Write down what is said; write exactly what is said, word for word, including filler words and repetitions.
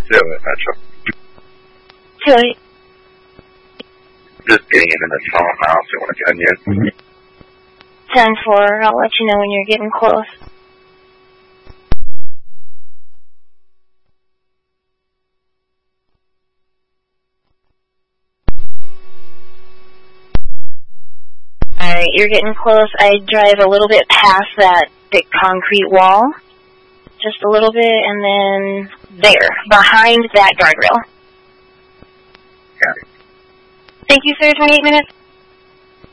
Do it, Metro. Do it. Just getting into the tunnel now, so when I get in. ten four, I'll let you know when you're getting close. Alright, you're getting close. I drive a little bit past that big concrete wall. Just a little bit, and then there, behind that guardrail. Got it. Thank you, sir. twenty-eight minutes.